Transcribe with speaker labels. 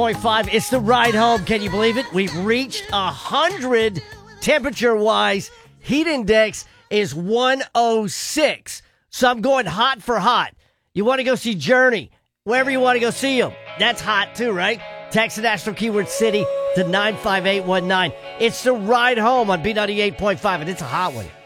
Speaker 1: 98.5. It's the ride home. Can you believe it? We've reached 100 temperature-wise. Heat index is 106. So I'm going hot for hot. You want to go see Journey, wherever you want to go see them. That's hot too, right? Text the national keyword city to 95819. It's the ride home on B98.5, and it's a hot one.